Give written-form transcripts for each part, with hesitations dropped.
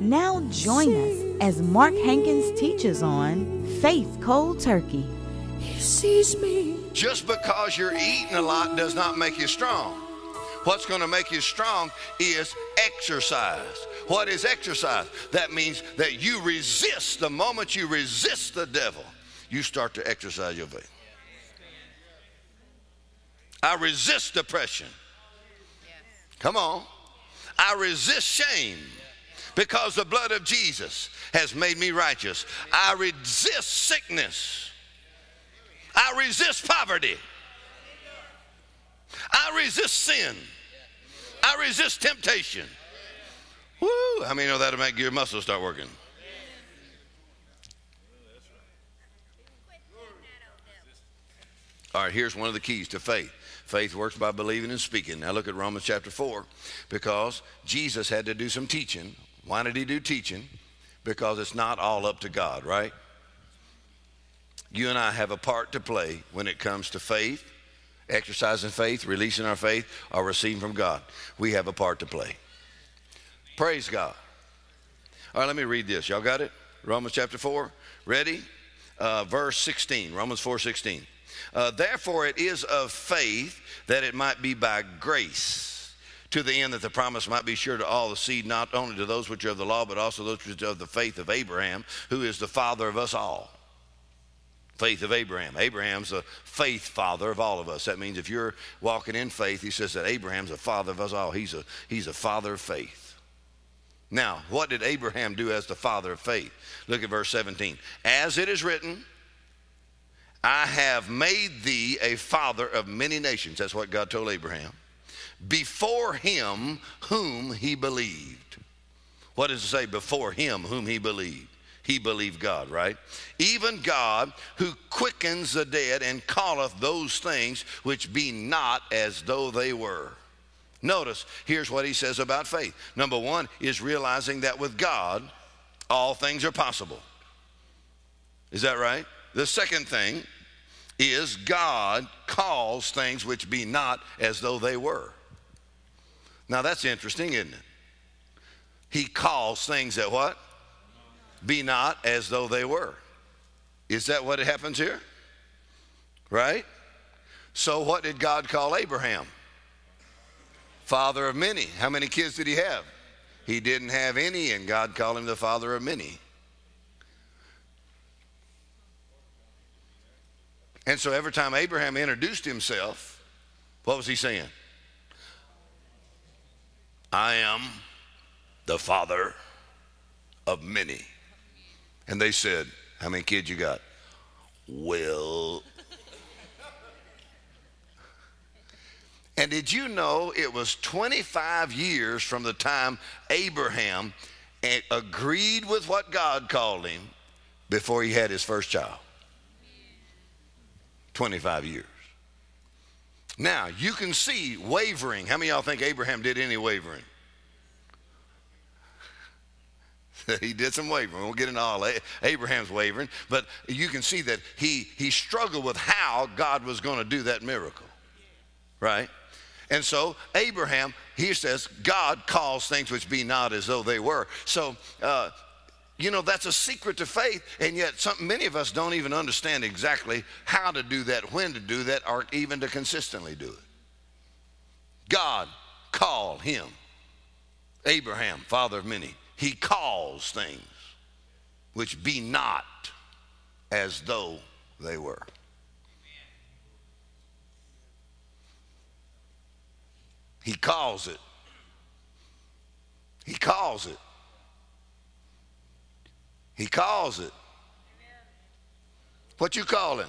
Now join us as Mark Hankins teaches on Faith Cold Turkey. He sees me. Just because you're eating a lot does not make you strong. What's going to make you strong is exercise. What is exercise? That means that you resist. The moment you resist the devil, you start to exercise your faith. I resist depression. Come on. I resist shame because the blood of Jesus has made me righteous. I resist sickness. I resist poverty. I resist sin. I resist temptation. Woo! How many know that'll make your muscles start working? All right, here's one of the keys to faith. Faith works by believing and speaking. Now look at Romans chapter 4, because Jesus had to do some teaching. Why did he do teaching? Because it's not all up to God, right? You and I have a part to play when it comes to faith, exercising faith, releasing our faith, or receiving from God. We have a part to play. Praise God. All right, let me read this. Y'all got it? Romans chapter 4. Ready? Verse 16. Romans 4:16. Therefore it is of faith that it might be by grace, to the end that the promise might be sure to all the seed, not only to those which are of the law, but also those which are of the faith of Abraham, who is the father of us all. Faith of Abraham. Abraham's the faith father of all of us. That means if you're walking in faith, he says that Abraham's the father of us all. He's a father of faith. Now, what did Abraham do as the father of faith? Look at verse 17. As it is written, I have made thee a father of many nations. That's what God told Abraham. Before him whom he believed. What does it say? Before him whom he believed. He believed God, right? Even God who quickens the dead and calleth those things which be not as though they were. Notice, here's what he says about faith. Number one is realizing that with God, all things are possible. Is that right? The second thing is God calls things which be not as though they were. Now that's interesting, isn't it? He calls things that what? Be not as though they were. Is that what happens here? Right? So what did God call Abraham? Father of many. How many kids did he have? He didn't have any, and God called him the father of many. And so every time Abraham introduced himself, what was he saying? I am the father of many. And they said, how many kids you got? Well. And did you know it was 25 years from the time Abraham agreed with what God called him before he had his first child? 25 years. Now, you can see wavering. How many of y'all think Abraham did any wavering? He did some wavering. We'll get into all Abraham's wavering. But you can see that he struggled with how God was going to do that miracle. Right? And so Abraham, he says, God calls things which be not as though they were. So, you know, that's a secret to faith, and yet many of us don't even understand exactly how to do that, when to do that, or even to consistently do it. God called him, Abraham, father of many. He calls things which be not as though they were. He calls it. He calls it. He calls it. What you calling?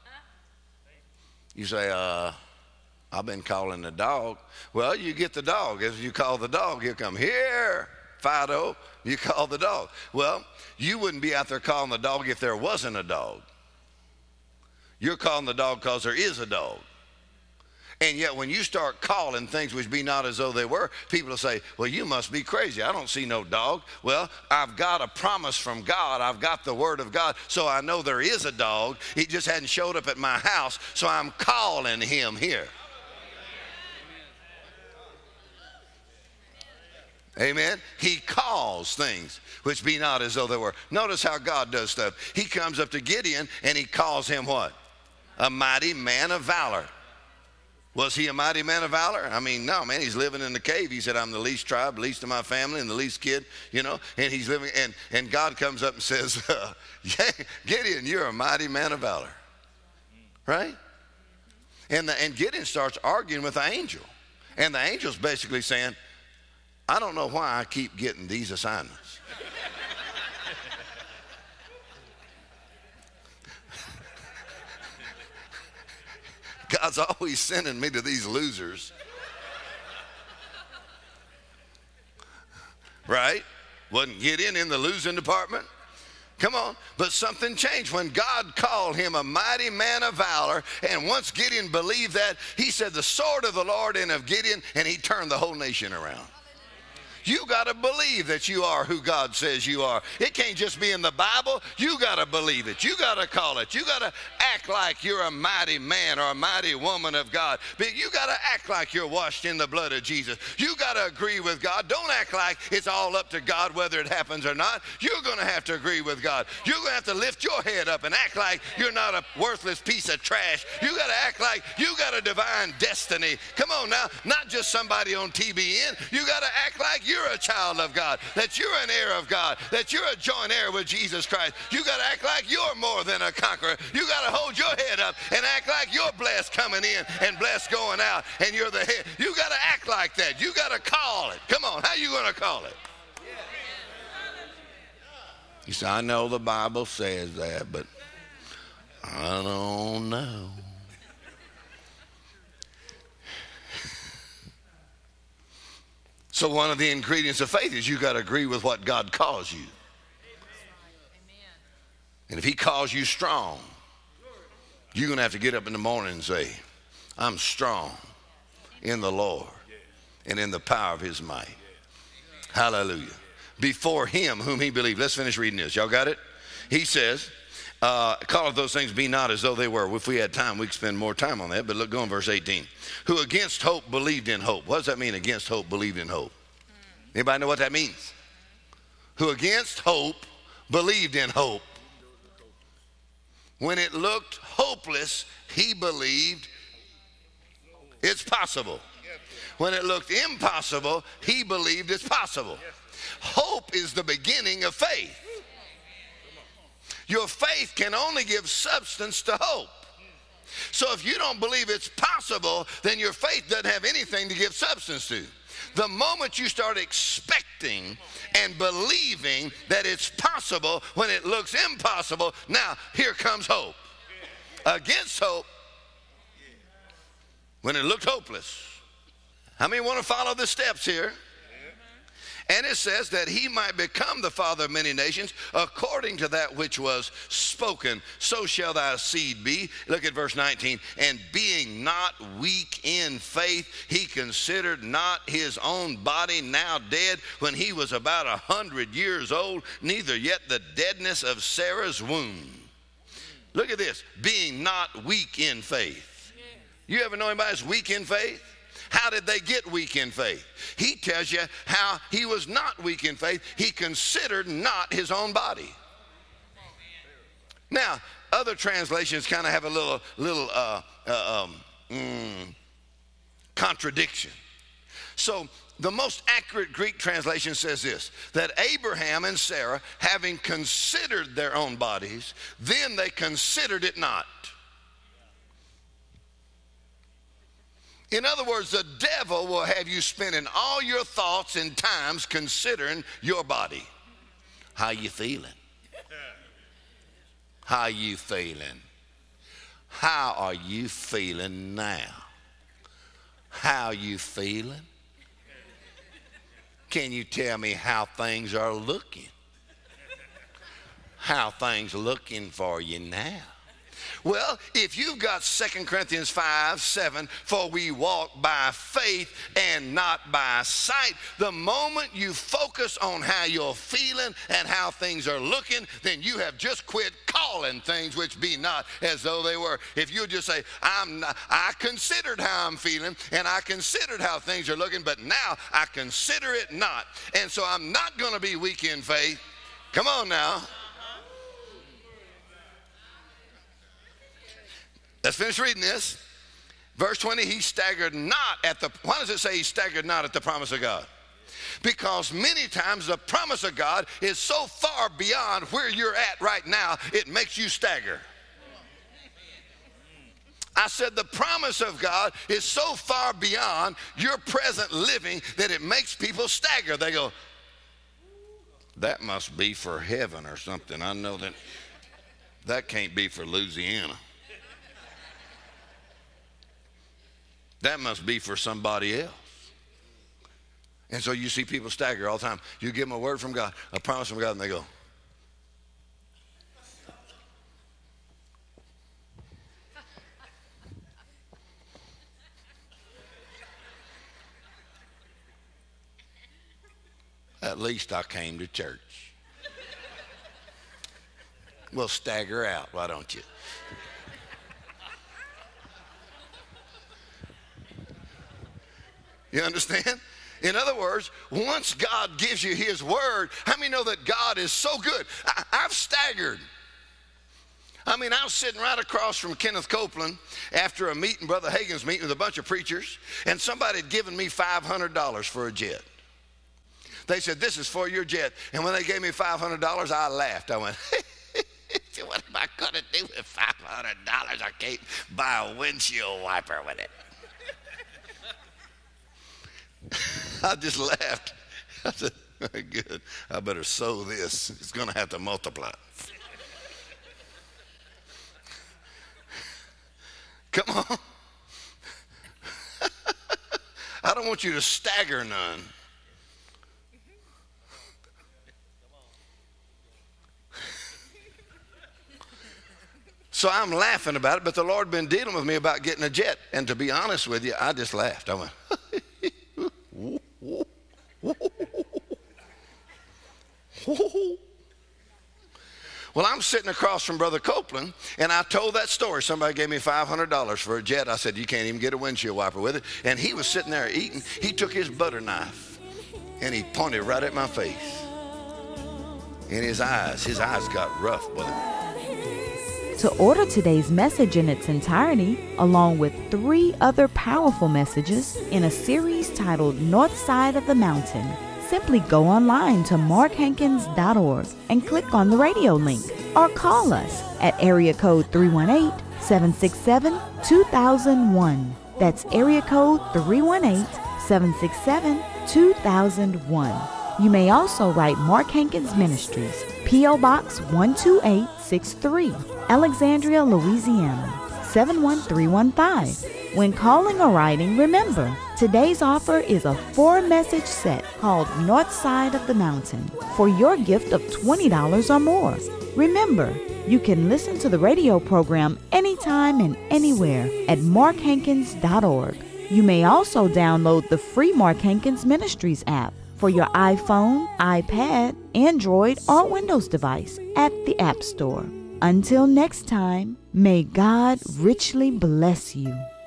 You say, I've been calling the dog. Well, you get the dog. As you call the dog, he'll come. Here, Fido, you call the dog. Well, you wouldn't be out there calling the dog if there wasn't a dog. You're calling the dog because there is a dog. And yet when you start calling things which be not as though they were, people will say, well, you must be crazy. I don't see no dog. Well, I've got a promise from God. I've got the word of God. So I know there is a dog. He just hadn't showed up at my house. So I'm calling him here. Amen. He calls things which be not as though they were. Notice how God does stuff. He comes up to Gideon and he calls him what? A mighty man of valor. Was he a mighty man of valor? I mean, no, man, he's living in the cave. He said, I'm the least tribe, least of my family, and the least kid, you know, and he's living, and God comes up and says, yeah, Gideon, you're a mighty man of valor. Right? And Gideon starts arguing with the angel. And the angel's basically saying, I don't know why I keep getting these assignments. God's always sending me to these losers. Right? Wasn't Gideon in the losing department? Come on. But something changed when God called him a mighty man of valor. And once Gideon believed that, he said, the sword of the Lord and of Gideon, and he turned the whole nation around. You got to believe that you are who God says you are. It can't just be in the Bible. You got to believe it. You got to call it. You got to act like you're a mighty man or a mighty woman of God. But you got to act like you're washed in the blood of Jesus. You got to agree with God. Don't act like it's all up to God whether it happens or not. You're going to have to agree with God. You're going to have to lift your head up and act like you're not a worthless piece of trash. You got to act like you got a divine destiny. Come on now, not just somebody on TBN. You got to act like you're a child of God, that you're an heir of God, that you're a joint heir with Jesus Christ. You got to act like you're more than a conqueror. You got to hold your head up and act like you're blessed coming in and blessed going out, and you're the head. You got to act like that. You got to call it. Come on, how you going to call it? You say, I know the Bible says that, but I don't know. So one of the ingredients of faith is you got to agree with what God calls you. And if he calls you strong, you're going to have to get up in the morning and say, I'm strong in the Lord and in the power of his might. Hallelujah. Before him whom he believed. Let's finish reading this. Y'all got it? He says, call those things be not as though they were. If we had time, we could spend more time on that. But look, go in verse 18. Who against hope believed in hope. What does that mean, against hope believed in hope? Anybody know what that means? Who against hope believed in hope. When it looked hopeless, he believed it's possible. When it looked impossible, he believed it's possible. Hope is the beginning of faith. Your faith can only give substance to hope. So if you don't believe it's possible, then your faith doesn't have anything to give substance to. The moment you start expecting and believing that it's possible when it looks impossible, now here comes hope. Against hope, when it looked hopeless. How many want to follow the steps here? And it says that he might become the father of many nations according to that which was spoken. So shall thy seed be. Look at verse 19. And being not weak in faith, he considered not his own body now dead when he was about 100 years old, neither yet the deadness of Sarah's womb. Look at this. Being not weak in faith. You ever know anybody that's weak in faith? How did they get weak in faith? He tells you how he was not weak in faith. He considered not his own body. Now, other translations kind of have a little contradiction. So the most accurate Greek translation says this, that Abraham and Sarah, having considered their own bodies, then they considered it not. In other words, the devil will have you spending all your thoughts and times considering your body. How you feeling? How you feeling? How are you feeling now? How you feeling? Can you tell me how things are looking? How things looking for you now? Well, if you've got 2 Corinthians 5:7, for we walk by faith and not by sight, the moment you focus on how you're feeling and how things are looking, then you have just quit calling things which be not as though they were. If you just say, I considered how I'm feeling and I considered how things are looking, but now I consider it not. And so I'm not going to be weak in faith. Come on now. Let's finish reading this. Verse 20, he staggered not at the, why does it say he staggered not at the promise of God? Because many times the promise of God is so far beyond where you're at right now, it makes you stagger. I said the promise of God is so far beyond your present living that it makes people stagger. They go, that must be for heaven or something. I know that can't be for Louisiana. That must be for somebody else. And so you see people stagger all the time. You give them a word from God, a promise from God, and they go. At least I came to church. Well, stagger out, why don't you? You understand? In other words, once God gives you his word, how many know that God is so good? I've staggered. I mean, I was sitting right across from Kenneth Copeland after a meeting, Brother Hagin's meeting with a bunch of preachers, and somebody had given me $500 for a jet. They said, this is for your jet. And when they gave me $500, I laughed. I went, what am I going to do with $500? I can't buy a windshield wiper with it. I just laughed. I said, good, I better sow this. It's going to have to multiply. Come on. I don't want you to stagger none. So I'm laughing about it, but the Lord been dealing with me about getting a jet. And to be honest with you, I just laughed. I went, well, I'm sitting across from Brother Copeland, and I told that story. Somebody gave me $500 for a jet. I said, you can't even get a windshield wiper with it. And he was sitting there eating. He took his butter knife, and he pointed right at my face. In his eyes got rough, boy. To order today's message in its entirety, along with 3 other powerful messages in a series titled North Side of the Mountain, simply go online to markhankins.org and click on the radio link, or call us at area code 318-767-2001. That's area code 318-767-2001. You may also write Mark Hankins Ministries, P.O. Box 12863, Alexandria, Louisiana, 71315. When calling or writing, remember, today's offer is a 4-message set called North Side of the Mountain for your gift of $20 or more. Remember, you can listen to the radio program anytime and anywhere at markhankins.org. You may also download the free Mark Hankins Ministries app for your iPhone, iPad, Android, or Windows device at the App Store. Until next time, may God richly bless you.